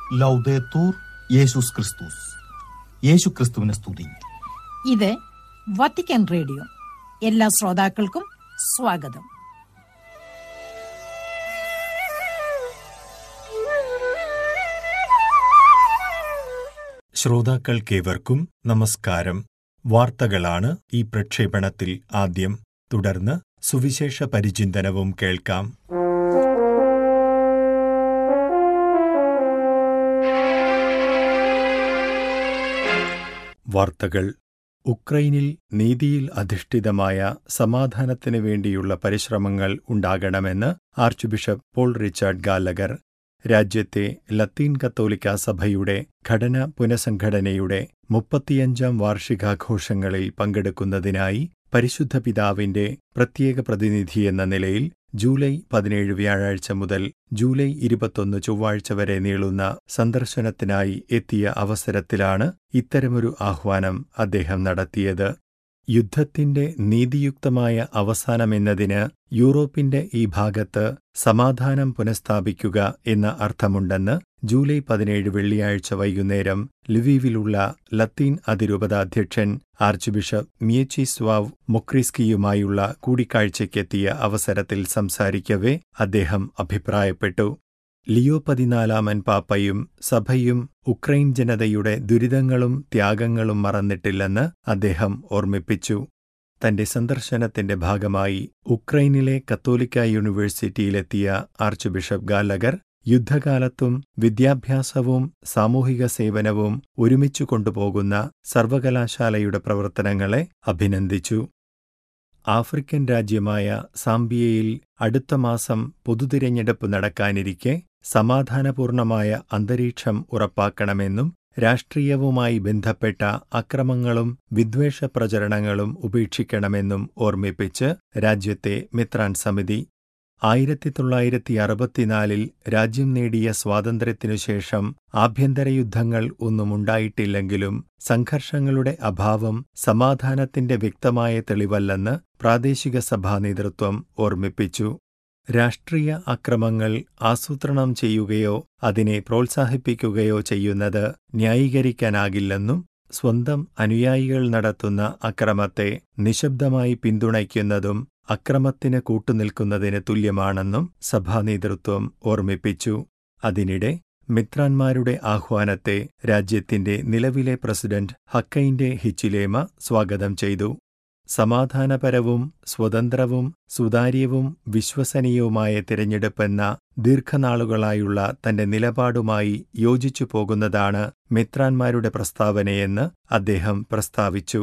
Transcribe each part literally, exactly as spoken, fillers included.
ലൗദേത്തൂർ യേശുസ് ക്രിസ്തുസ്. യേശു ക്രിസ്തുവിനെ സ്തുതി. ഇത് വത്തിക്കാൻ റേഡിയോ. എല്ലാ ശ്രോതാക്കൾക്കും സ്വാഗതം. ശ്രോതാക്കൾക്കേവർക്കും നമസ്കാരം. വാർത്തകളാണ് ഈ പ്രക്ഷേപണത്തിൽ ആദ്യം. തുടർന്ന് സുവിശേഷ പരിചിന്തനവും കേൾക്കാം. വാർത്തകൾ. ഉക്രൈനിൽ നീതിയിൽ അധിഷ്ഠിതമായ സമാധാനത്തിനു വേണ്ടിയുള്ള പരിശ്രമങ്ങൾ ഉണ്ടാകണമെന്ന് arch bishop Paul Richard Gallagher രാജ്യത്തെ ലത്തീൻ കത്തോലിക്കാ സഭയുടെ ഘടന പുനഃസംഘടനയുടെ മുപ്പത്തിയഞ്ചാം വാർഷികാഘോഷങ്ങളിൽ പങ്കെടുക്കുന്നതിനായി പരിശുദ്ധ പിതാവിന്റെ പ്രത്യേക പ്രതിനിധിയെന്ന നിലയിൽ ജൂലൈ പതിനേഴ് വ്യാഴാഴ്ച മുതൽ ജൂലൈ ഇരുപത്തൊന്ന് ചൊവ്വാഴ്ച വരെ നീളുന്ന സന്ദർശനത്തിനായി എത്തിയ അവസരത്തിലാണ് ഇത്തരമൊരു ആഹ്വാനം അദ്ദേഹം നടത്തിയത്. യുദ്ധത്തിന്റെ നീതിയുക്തമായ അവസാനമെന്നതിന് യൂറോപ്പിന്റെ ഈ ഭാഗത്ത് സമാധാനം പുനഃസ്ഥാപിക്കുക എന്ന അർത്ഥമുണ്ടെന്ന് ജൂലൈ പതിനേഴ് വെള്ളിയാഴ്ച വൈകുന്നേരം ലിവീവിലുള്ള ലത്തീൻ അതിരൂപതാധ്യക്ഷൻ ആർച്ച് ബിഷപ്പ് മിയച്ചിസ്വാവ് മൊക്രിസ്കിയുമായുള്ള കൂടിക്കാഴ്ചയ്ക്കെത്തിയ അവസരത്തിൽ സംസാരിക്കവേ അദ്ദേഹം അഭിപ്രായപ്പെട്ടു. ലിയോ പതിനാലാമൻ പാപ്പയും സഭയും ഉക്രൈൻ ജനതയുടെ ദുരിതങ്ങളും ത്യാഗങ്ങളും മറന്നിട്ടില്ലെന്ന് അദ്ദേഹം ഓർമ്മിപ്പിച്ചു. തന്റെ സന്ദർശനത്തിന്റെ ഭാഗമായി ഉക്രൈനിലെ കത്തോലിക്ക യൂണിവേഴ്സിറ്റിയിലെത്തിയ ആർച്ച് ബിഷപ്പ് ഗാലഗർ യുദ്ധകാലത്തും വിദ്യാഭ്യാസവും സാമൂഹിക സേവനവും ഒരുമിച്ചു കൊണ്ടുപോകുന്ന സർവകലാശാലയുടെ പ്രവർത്തനങ്ങളെ അഭിനന്ദിച്ചു. ആഫ്രിക്കൻ രാജ്യമായ സാംബിയയിൽ അടുത്ത മാസം പൊതുതിരഞ്ഞെടുപ്പ് നടക്കാനിരിക്കെ സമാധാനപൂർണമായ അന്തരീക്ഷം ഉറപ്പാക്കണമെന്നും രാഷ്ട്രീയവുമായി ബന്ധപ്പെട്ട അക്രമങ്ങളും വിദ്വേഷ പ്രചരണങ്ങളും ഉപേക്ഷിക്കണമെന്നും ഓർമ്മിപ്പിച്ച് രാജ്യത്തെ മെത്രാൻ സമിതി ആയിരത്തി തൊള്ളായിരത്തി അറുപത്തിനാലിൽ രാജ്യം നേടിയ സ്വാതന്ത്ര്യത്തിനുശേഷം ആഭ്യന്തരയുദ്ധങ്ങൾ ഒന്നുമുണ്ടായിട്ടില്ലെങ്കിലും സംഘർഷങ്ങളുടെ അഭാവം സമാധാനത്തിന്റെ വ്യക്തമായ തെളിവല്ലെന്ന് പ്രാദേശിക സഭാ നേതൃത്വം ഓർമ്മിപ്പിച്ചു. രാഷ്ട്രീയ അക്രമങ്ങൾ ആസൂത്രണം ചെയ്യുകയോ അതിനെ പ്രോത്സാഹിപ്പിക്കുകയോ ചെയ്യുന്നത് ന്യായീകരിക്കാനാകില്ലെന്നും സ്വന്തം അനുയായികൾ നടത്തുന്ന അക്രമത്തെ നിശബ്ദമായി പിന്തുണയ്ക്കുന്നതും അക്രമത്തിന് കൂട്ടുനിൽക്കുന്നതിന് തുല്യമാണെന്നും സഭാനേതൃത്വം ഓർമ്മിപ്പിച്ചു. അതിനിടെ മിത്രാന്മാരുടെ ആഹ്വാനത്തെ രാജ്യത്തിന്റെ നിലവിലെ പ്രസിഡന്റ് ഹക്കൈൻഡെ ഹിച്ചിലേമ സ്വാഗതം ചെയ്തു. സമാധാനപരവും സ്വതന്ത്രവും സുതാര്യവും വിശ്വസനീയവുമായ തിരഞ്ഞെടുപ്പെന്ന ദീർഘനാളുകളായുള്ള തന്റെ നിലപാടുമായി യോജിച്ചു പോകുന്നതാണ് മെത്രാന്മാരുടെ പ്രസ്താവനയെന്ന് അദ്ദേഹം പ്രസ്താവിച്ചു.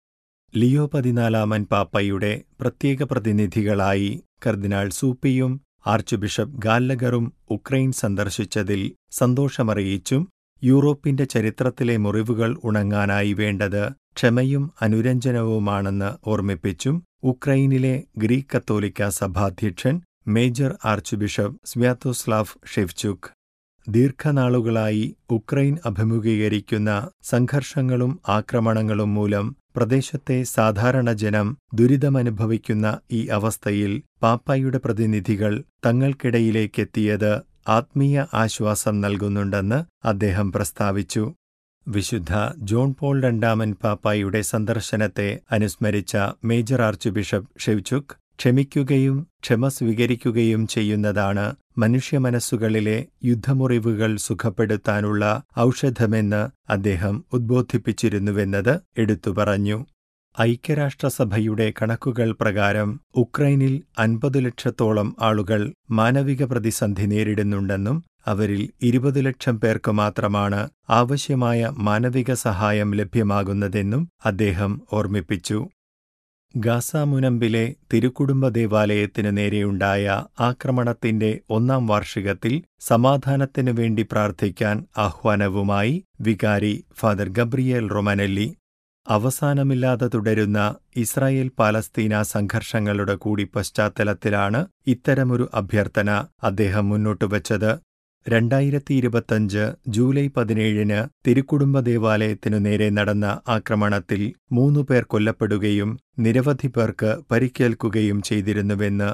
ലിയോ പതിനാലാമൻ പാപ്പയുടെ പ്രത്യേക പ്രതിനിധികളായി കർദിനാൾ സൂപ്പിയും ആർച്ച് ബിഷപ്പ് ഗാല്ലഗറും ഉക്രൈൻ സന്ദർശിച്ചതിൽ സന്തോഷമറിയിച്ചും യൂറോപ്പിന്റെ ചരിത്രത്തിലെ മുറിവുകൾ ഉണങ്ങാനായി വേണ്ടത് ക്ഷമയും അനുരഞ്ജനവുമാണെന്ന് ഓർമ്മിപ്പിച്ചും ഉക്രൈനിലെ ഗ്രീക്ക് കത്തോലിക്ക സഭാധ്യക്ഷൻ major arch bishop സ്വിയാത്തോസ്ലാവ് Shevchuk ദീർഘനാളുകളായി Ukraine അഭിമുഖീകരിക്കുന്ന സംഘർഷങ്ങളും ആക്രമണങ്ങളും മൂലം പ്രദേശത്തെ സാധാരണ ജനം ദുരിതമനുഭവിക്കുന്ന ഈ അവസ്ഥയിൽ പാപ്പായുടെ പ്രതിനിധികൾ തങ്ങൾക്കിടയിലേക്കെത്തിയത് ആത്മീയ ആശ്വാസം നൽകുന്നുണ്ടെന്ന് അദ്ദേഹം പ്രസ്താവിച്ചു. വിശുദ്ധ ജോൺ പോൾ രണ്ടാമൻ പാപ്പായുടെ സന്ദർശനത്തെ അനുസ്മരിച്ച മേജർ ആർച്ച് ബിഷപ്പ് ഷെവ്ചുക് ക്ഷമിക്കുകയും ക്ഷമ സ്വീകരിക്കുകയും ചെയ്യുന്നതാണ് മനുഷ്യമനസ്സുകളിലെ യുദ്ധമുറിവുകൾ സുഖപ്പെടുത്താനുള്ള ഔഷധമെന്ന് അദ്ദേഹം ഉദ്ബോധിപ്പിച്ചിരുന്നുവെന്നത് എടുത്തുപറഞ്ഞു. ഐക്യരാഷ്ട്രസഭയുടെ കണക്കുകൾ പ്രകാരം ഉക്രൈനിൽ അൻപത് ലക്ഷത്തോളം ആളുകൾ മാനവിക പ്രതിസന്ധി നേരിടുന്നുണ്ടെന്നും അവരിൽ ഇരുപത് ലക്ഷം പേർക്ക് മാത്രമാണ് ആവശ്യമായ മാനവിക സഹായം ലഭ്യമാകുന്നതെന്നും അദ്ദേഹം ഓർമ്മിപ്പിച്ചു. ഗാസ മുനമ്പിലെ തിരുക്കുടുംബ ദേവാലയത്തിനു നേരെയുണ്ടായ ആക്രമണത്തിന്റെ ഒന്നാം വാർഷികത്തിൽ സമാധാനത്തിനു വേണ്ടി പ്രാർത്ഥിക്കാൻ ആഹ്വാനവുമായി വികാരി ഫാദർ ഗബ്രിയേൽ റൊമനെല്ലി അവസാനമില്ലാതെ തുടരുന്ന ഇസ്രായേൽ പാലസ്തീന സംഘർഷങ്ങളുടെ കൂടി പശ്ചാത്തലത്തിലാണ് ഇത്തരമൊരു അഭ്യർത്ഥന അദ്ദേഹം മുന്നോട്ടുവച്ചത്. രണ്ടായിരത്തി ഇരുപത്തഞ്ച് ജൂലൈ പതിനേഴിന് തിരുക്കുടുംബ ദേവാലയത്തിനു നേരെ നടന്ന ആക്രമണത്തിൽ മൂന്നുപേർ കൊല്ലപ്പെടുകയും നിരവധി പേർക്ക് പരിക്കേൽക്കുകയും ചെയ്തിരുന്നുവെന്ന്